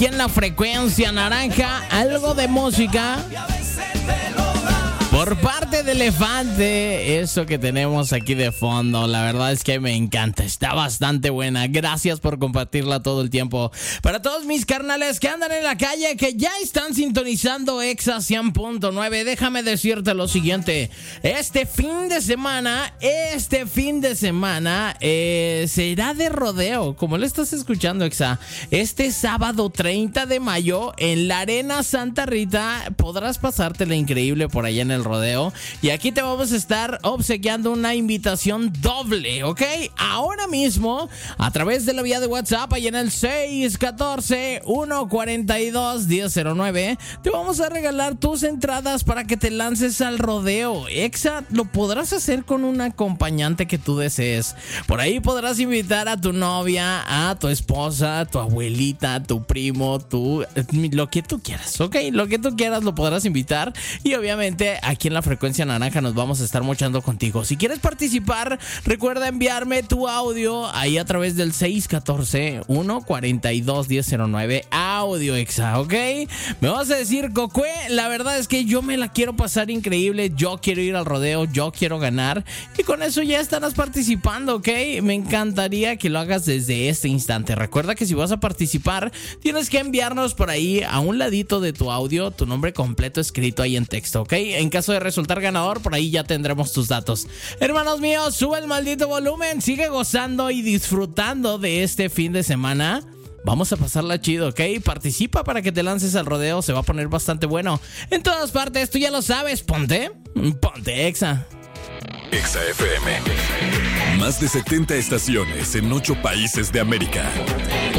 Y en la frecuencia naranja, algo de música por parte de Elefante, eso que tenemos aquí de fondo, la verdad es que me encanta, está bastante buena. Gracias por compartirla todo el tiempo. Para todos mis carnales que andan en la calle, que ya están sintonizando Exa 100.9, déjame decirte lo siguiente. Este fin de semana será de rodeo, como lo estás escuchando, Exa. Este sábado 30 de mayo en la Arena Santa Rita podrás pasártela increíble por allá en el rodeo, y aquí te vamos a estar obsequiando una invitación doble, ¿ok? Ahora mismo, a través de la vía de WhatsApp, ahí en el 614-142-1009, te vamos a regalar tus entradas para que te lances al rodeo. Exa, lo podrás hacer con un acompañante que tú desees. Por ahí podrás invitar a tu novia, a tu esposa, a tu abuelita, a tu primo, lo que tú quieras, ¿ok? Lo que tú quieras lo podrás invitar, y obviamente aquí en la frecuencia naranja nos vamos a estar mochando contigo. Si quieres participar, recuerda enviarme tu audio ahí a través del 614-142-1009, audio Exa, ¿ok? Me vas a decir, Cocue, la verdad es que yo me la quiero pasar increíble, yo quiero ir al rodeo, yo quiero ganar, y con eso ya estarás participando, ¿ok? Me encantaría que lo hagas desde este instante. Recuerda que si vas a participar, tienes que enviarnos por ahí a un ladito de tu audio tu nombre completo escrito ahí en texto, ¿ok? En caso de resultar ganador, por ahí ya tendremos tus datos. Hermanos míos, sube el maldito volumen, sigue gozando y disfrutando de este fin de semana. Vamos a pasarla chido, ¿ok? Participa para que te lances al rodeo, se va a poner bastante bueno. En todas partes, tú ya lo sabes, ponte Exa. Exa FM. Más de 70 estaciones en 8 países de América.